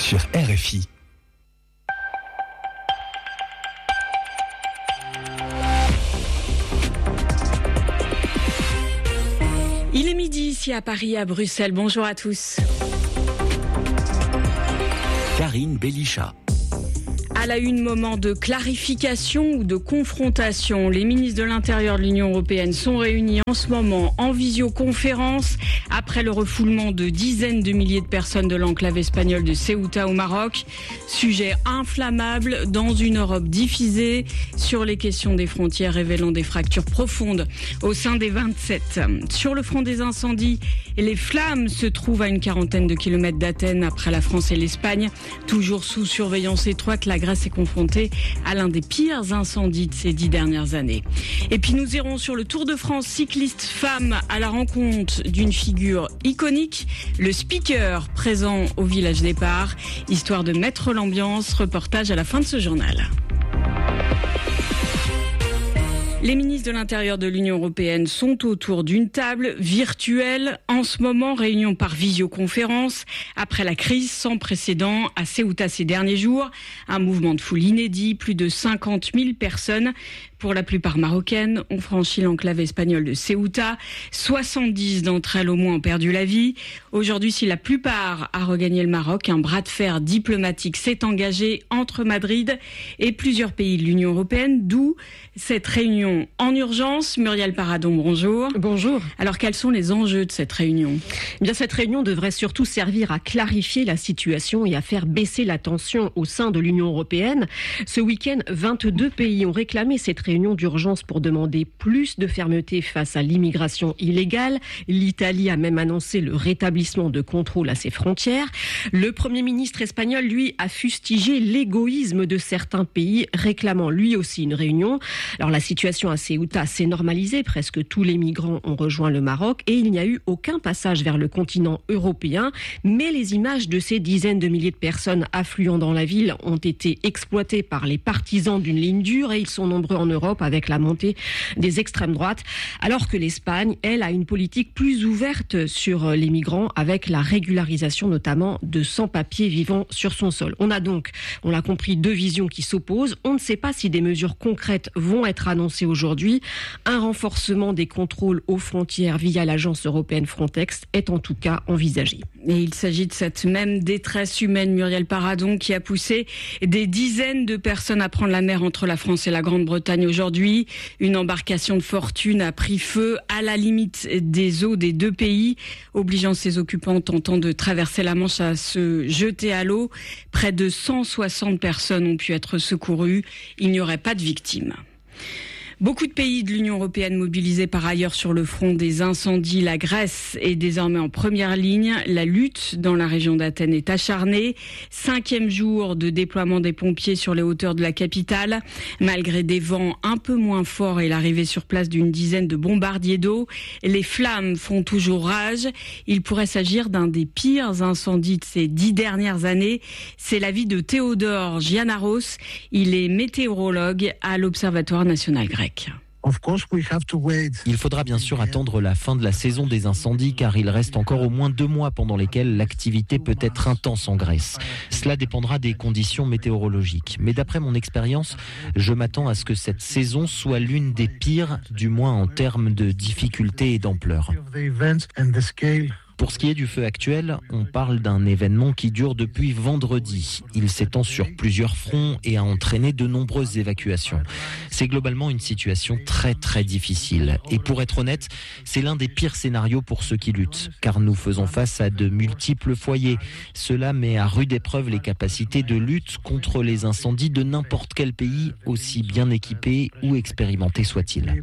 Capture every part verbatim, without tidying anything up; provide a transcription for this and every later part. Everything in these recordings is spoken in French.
sur R F I. Il est midi ici à Paris, à Bruxelles. Bonjour à tous. Karine Bélichat. À la une, moment de clarification ou de confrontation. Les ministres de l'Intérieur de l'Union européenne sont réunis en ce moment en visioconférence après le refoulement de dizaines de milliers de personnes de l'enclave espagnole de Ceuta au Maroc. Sujet inflammable dans une Europe divisée sur les questions des frontières, révélant des fractures profondes au sein des vingt-sept. Sur le front des incendies, les flammes se trouvent à une quarantaine de kilomètres d'Athènes après la France et l'Espagne. Toujours sous surveillance étroite, la Grèce est confrontée à l'un des pires incendies de ces dix dernières années. Et puis nous irons sur le Tour de France cycliste femme à la rencontre d'une figure iconique, le speaker présent au village départ, histoire de mettre l'ambiance. Reportage à la fin de ce journal. Les ministres de l'Intérieur de l'Union européenne sont autour d'une table virtuelle. En ce moment, réunion par visioconférence. Après la crise sans précédent à Ceuta ces derniers jours, un mouvement de foule inédit, plus de cinquante mille personnes, pour la plupart marocaines, ont franchi l'enclave espagnole de Ceuta. soixante-dix d'entre elles au moins ont perdu la vie. Aujourd'hui, si la plupart a regagné le Maroc, un bras de fer diplomatique s'est engagé entre Madrid et plusieurs pays de l'Union européenne, d'où cette réunion en urgence. Muriel Paradon, bonjour. Bonjour. Alors, quels sont les enjeux de cette réunion ? Eh bien, cette réunion devrait surtout servir à clarifier la situation et à faire baisser la tension au sein de l'Union européenne. Ce week-end, vingt-deux pays ont réclamé cette réunion d'urgence pour demander plus de fermeté face à l'immigration illégale. L'Italie a même annoncé le rétablissement de contrôle à ses frontières. Le Premier ministre espagnol, lui, a fustigé l'égoïsme de certains pays, réclamant lui aussi une réunion. Alors la situation à Ceuta s'est normalisée, presque tous les migrants ont rejoint le Maroc et il n'y a eu aucun passage vers le continent européen. Mais les images de ces dizaines de milliers de personnes affluant dans la ville ont été exploitées par les partisans d'une ligne dure et ils sont nombreux en Europe avec la montée des extrêmes droites, alors que l'Espagne, elle, a une politique plus ouverte sur les migrants avec la régularisation notamment de sans-papiers vivant sur son sol. On a donc, on l'a compris, deux visions qui s'opposent. On ne sait pas si des mesures concrètes vont être annoncées aujourd'hui. Un renforcement des contrôles aux frontières via l'agence européenne Frontex est en tout cas envisagé. Et il s'agit de cette même détresse humaine, Muriel Paradon, qui a poussé des dizaines de personnes à prendre la mer entre la France et la Grande-Bretagne aujourd'hui. Une embarcation de fortune a pris feu à la limite des eaux des deux pays, obligeant ses occupants tentant de traverser la Manche à se jeter à l'eau. Près de cent soixante personnes ont pu être secourues. Il n'y aurait pas de victimes. Beaucoup de pays de l'Union européenne mobilisés par ailleurs sur le front des incendies. La Grèce est désormais en première ligne. La lutte dans la région d'Athènes est acharnée. Cinquième jour de déploiement des pompiers sur les hauteurs de la capitale. Malgré des vents un peu moins forts et l'arrivée sur place d'une dizaine de bombardiers d'eau, les flammes font toujours rage. Il pourrait s'agir d'un des pires incendies de ces dix dernières années. C'est l'avis de Théodore Giannaros. Il est météorologue à l'Observatoire national grec. Il faudra bien sûr attendre la fin de la saison des incendies car il reste encore au moins deux mois pendant lesquels l'activité peut être intense en Grèce. Cela dépendra des conditions météorologiques. Mais d'après mon expérience, je m'attends à ce que cette saison soit l'une des pires, du moins en termes de difficulté et d'ampleur. Pour ce qui est du feu actuel, on parle d'un événement qui dure depuis vendredi. Il s'étend sur plusieurs fronts et a entraîné de nombreuses évacuations. C'est globalement une situation très très difficile. Et pour être honnête, c'est l'un des pires scénarios pour ceux qui luttent, car nous faisons face à de multiples foyers. Cela met à rude épreuve les capacités de lutte contre les incendies de n'importe quel pays, aussi bien équipé ou expérimenté soit-il.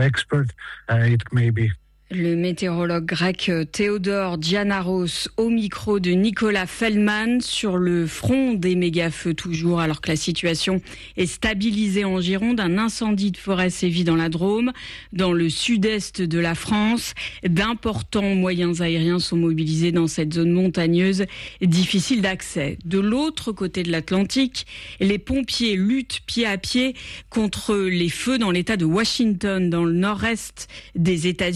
Le météorologue grec Théodore Giannaros au micro de Nicolas Feldman sur le front des méga-feux toujours, alors que la situation est stabilisée en Gironde. Un incendie de forêt sévit dans la Drôme, dans le sud-est de la France. D'importants moyens aériens sont mobilisés dans cette zone montagneuse difficile d'accès. De l'autre côté de l'Atlantique, les pompiers luttent pied à pied contre les feux dans l'État de Washington, dans le nord-est des États-Unis.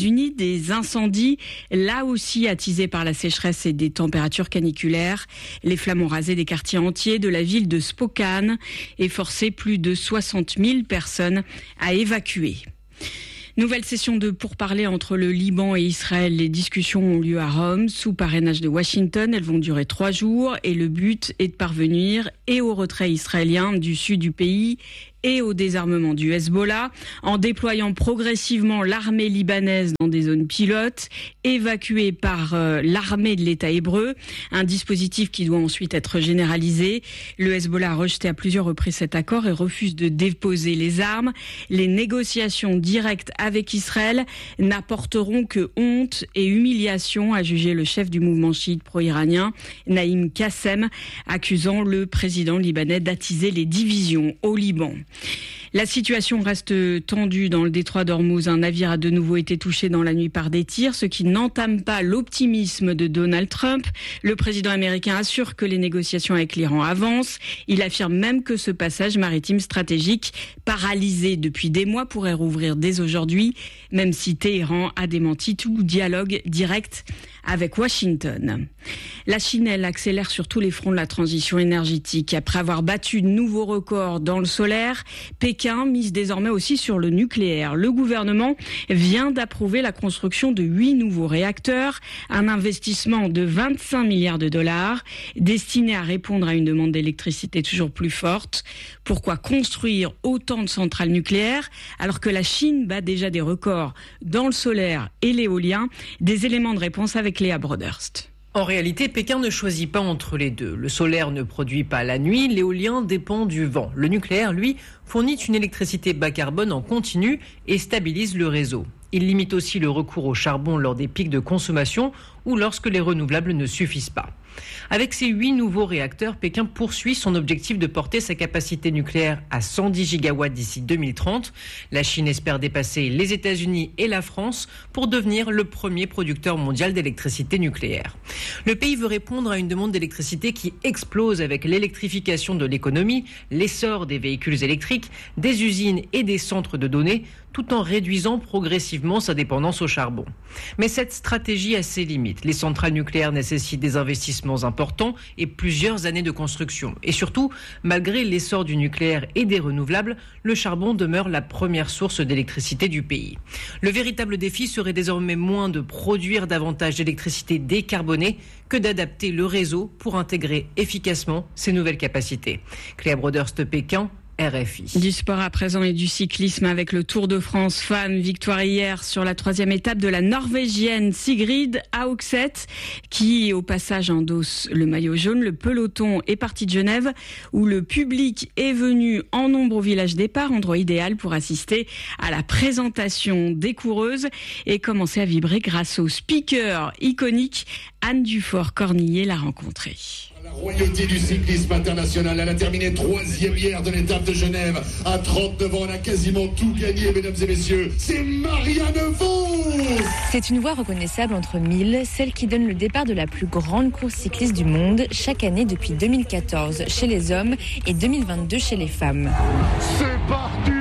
des incendies, là aussi attisés par la sécheresse et des températures caniculaires. Les flammes ont rasé des quartiers entiers de la ville de Spokane et forcé plus de soixante mille personnes à évacuer. Nouvelle session de pourparlers entre le Liban et Israël. Les discussions ont lieu à Rome, sous parrainage de Washington. Elles vont durer trois jours et le but est de parvenir et au retrait israélien du sud du pays et au désarmement du Hezbollah, en déployant progressivement l'armée libanaise dans des zones pilotes, évacuée par euh, l'armée de l'État hébreu, un dispositif qui doit ensuite être généralisé. Le Hezbollah a rejeté à plusieurs reprises cet accord et refuse de déposer les armes. Les négociations directes avec Israël n'apporteront que honte et humiliation, a jugé le chef du mouvement chiite pro-iranien, Naïm Qassem, accusant le président libanais d'attiser les divisions au Liban. La situation reste tendue dans le détroit d'Ormuz. Un navire a de nouveau été touché dans la nuit par des tirs, ce qui n'entame pas l'optimisme de Donald Trump. Le président américain assure que les négociations avec l'Iran avancent. Il affirme même que ce passage maritime stratégique, paralysé depuis des mois, pourrait rouvrir dès aujourd'hui, même si Téhéran a démenti tout dialogue direct avec Washington. La Chine, elle, accélère sur tous les fronts de la transition énergétique. Après avoir battu de nouveaux records dans le solaire, Pékin mise désormais aussi sur le nucléaire. Le gouvernement vient d'approuver la construction de huit nouveaux réacteurs, un investissement de vingt-cinq milliards de dollars, destiné à répondre à une demande d'électricité toujours plus forte. Pourquoi construire autant de centrales nucléaires alors que la Chine bat déjà des records dans le solaire et l'éolien? Des éléments de réponse avec Léa Broderst. En réalité, Pékin ne choisit pas entre les deux. Le solaire ne produit pas la nuit, l'éolien dépend du vent. Le nucléaire, lui, fournit une électricité bas carbone en continu et stabilise le réseau. Il limite aussi le recours au charbon lors des pics de consommation ou lorsque les renouvelables ne suffisent pas. Avec ces huit nouveaux réacteurs, Pékin poursuit son objectif de porter sa capacité nucléaire à cent dix gigawatts d'ici deux mille trente. La Chine espère dépasser les États-Unis et la France pour devenir le premier producteur mondial d'électricité nucléaire. Le pays veut répondre à une demande d'électricité qui explose avec l'électrification de l'économie, l'essor des véhicules électriques, des usines et des centres de données, tout en réduisant progressivement sa dépendance au charbon. Mais cette stratégie a ses limites. Les centrales nucléaires nécessitent des investissements importants et plusieurs années de construction. Et surtout, malgré l'essor du nucléaire et des renouvelables, le charbon demeure la première source d'électricité du pays. Le véritable défi serait désormais moins de produire davantage d'électricité décarbonée que d'adapter le réseau pour intégrer efficacement ces nouvelles capacités. Cléa Broderst, Pékin, R F I. Du sport à présent et du cyclisme avec le Tour de France femmes. Victoire hier sur la troisième étape de la Norvégienne Sigrid Haugset qui au passage endosse le maillot jaune. Le peloton est parti de Genève où le public est venu en nombre au village départ, endroit idéal pour assister à la présentation des coureuses et commencer à vibrer grâce au speaker iconique. Anne Dufort-Cornillet l'a rencontrée. La royauté du cyclisme international, elle a terminé troisième hier de l'étape de Genève. À trente-neuf ans, elle a quasiment tout gagné, mesdames et messieurs. C'est Marianne Vos. C'est une voix reconnaissable entre mille, celle qui donne le départ de la plus grande course cycliste du monde, chaque année depuis deux mille quatorze chez les hommes et deux mille vingt-deux chez les femmes. C'est parti!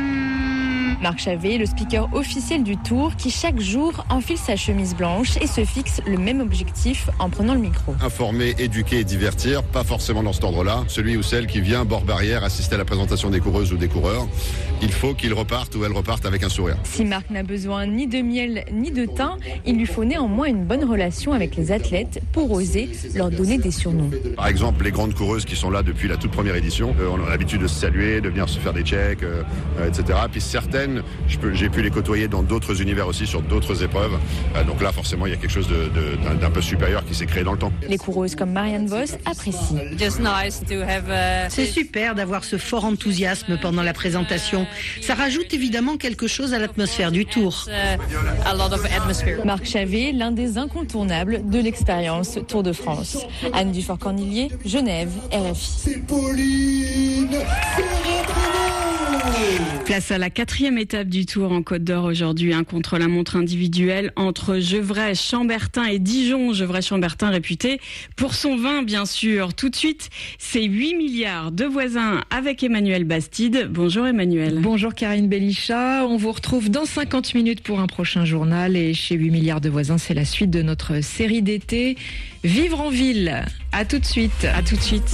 Marc Chavet, le speaker officiel du Tour, qui chaque jour enfile sa chemise blanche et se fixe le même objectif en prenant le micro. Informer, éduquer et divertir, pas forcément dans cet ordre-là. Celui ou celle qui vient bord barrière assister à la présentation des coureuses ou des coureurs, il faut qu'il reparte ou elle reparte avec un sourire. Si Marc n'a besoin ni de miel ni de thym, il lui faut néanmoins une bonne relation avec les athlètes pour oser leur donner des surnoms. Par exemple, les grandes coureuses qui sont là depuis la toute première édition, euh, on a l'habitude de se saluer, de venir se faire des checks, euh, euh, et cetera. Puis certaines, je peux, j'ai pu les côtoyer dans d'autres univers aussi, sur d'autres épreuves. Euh, donc là, forcément, il y a quelque chose de, de, d'un, d'un peu supérieur qui s'est créé dans le temps. Les coureuses comme Marianne Vos apprécient. C'est super d'avoir ce fort enthousiasme pendant la présentation. Ça rajoute évidemment quelque chose à l'atmosphère du Tour. Marc Chavet, l'un des incontournables de l'expérience Tour de France. Anne Dufort-Cornillet, Genève, R F I. C'est Pauline Ferrand-Prévot. Place à la quatrième étape du Tour en Côte d'Or aujourd'hui, un contre-la-montre individuel entre Gevrey, Chambertin et Dijon. Gevrey-Chambertin réputé pour son vin, bien sûr. Tout de suite, c'est huit milliards de voisins avec Emmanuel Bastide. Bonjour Emmanuel. Bonjour Karine Bélichat. On vous retrouve dans cinquante minutes pour un prochain journal. Et chez huit milliards de voisins, c'est la suite de notre série d'été. Vivre en ville. À tout de suite. À tout de suite.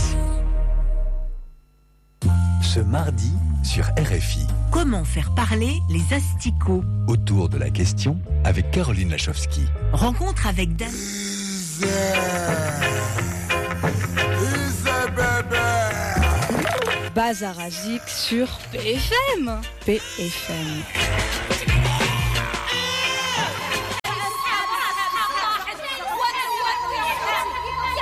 Ce mardi sur R F I. Comment faire parler les asticots? Autour de la question avec Caroline Lachowski. Rencontre avec Dan. Bazarazik sur P F M. P F M.